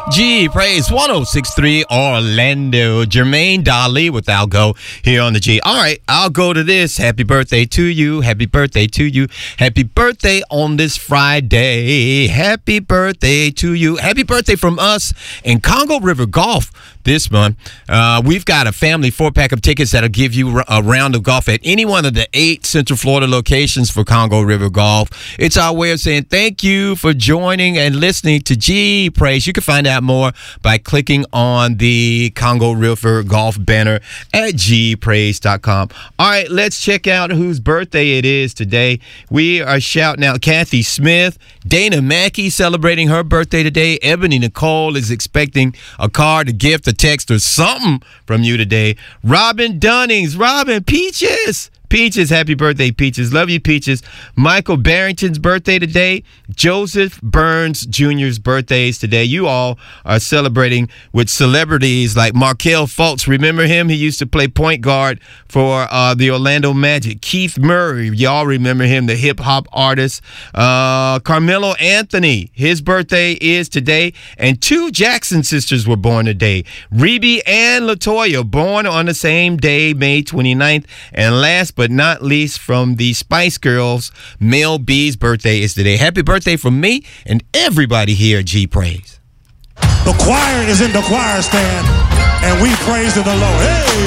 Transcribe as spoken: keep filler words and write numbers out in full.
G Praise one oh six point three Orlando. Jermaine Dali with I'll Go here on the G. All right, I'll go to this. Happy birthday to you. Happy birthday to you. Happy birthday on this Friday. Happy birthday to you. Happy birthday from us in Congo River Golf this month. Uh, we've got a family four-pack of tickets that'll give you a round of golf at any one of the eight Central Florida locations for Congo River Golf. It's our way of saying thank you for joining and listening to G Praise. You can find out more by clicking on the Congo River Golf banner at g praise dot com. All right, let's check out whose birthday it is today. We are shouting out Kathy Smith, Dana Mackey celebrating her birthday today. Ebony Nicole is expecting a card, a gift, a text, or something from you today. Robin Dunnings, Robin, Peaches. Peaches, happy birthday, Peaches. Love you, Peaches. Michael Barrington's birthday today. Joseph Burns Junior's birthdays today. You all are celebrating with celebrities like Markelle Fultz. Remember him? He used to play point guard for uh, the Orlando Magic. Keith Murray, y'all remember him, the hip-hop artist. Uh, Carmelo Anthony, his birthday is today. And two Jackson sisters were born today. Rebe and LaToya, born on the same day, May twenty-ninth. And last but not least, from the Spice Girls, Mel B's birthday is today. Happy birthday from me and everybody here at G Praise. The choir is in the choir stand, and we praise to the Lord. Hey!